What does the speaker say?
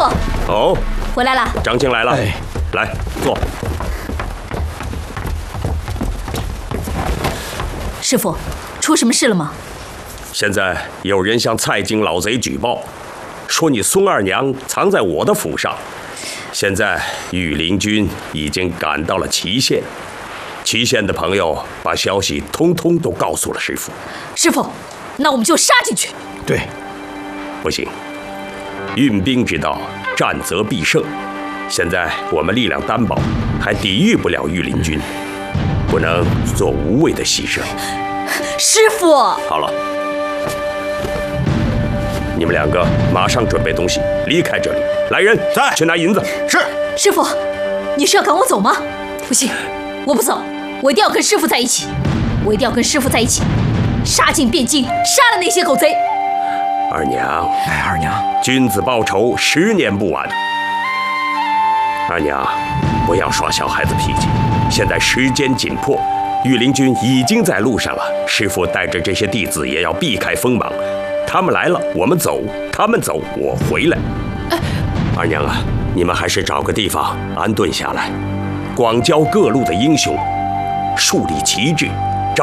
傅。 哦， 回来了。 张青来了，来坐。 师傅，出什么事了吗？ 现在有人向蔡京老贼举报，说你孙二娘藏在我的府上。现在御林军已经赶到了祁县，祁县的朋友把消息通通都告诉了师傅。 师傅，那我们就杀进去。 对， 不行，运兵之道，战则必胜。现在我们力量单薄，还抵御不了御林军，不能做无谓的牺牲。 师傅， 好了，你们两个马上准备东西，离开这里。来人， 在， 去拿银子。 是。 师傅，你是要赶我走吗？不行，我不走，我一定要跟师傅在一起，我一定要跟师傅在一起，杀进汴京，杀了那些狗贼。 二娘， 哎，二娘， 君子报仇，10年不晚。二娘，不要耍小孩子脾气，现在时间紧迫，御林军已经在路上了。师傅带着这些弟子也要避开锋芒，他们来了我们走，他们走我回来。二娘啊，你们还是找个地方安顿下来，广交各路的英雄，树立旗帜，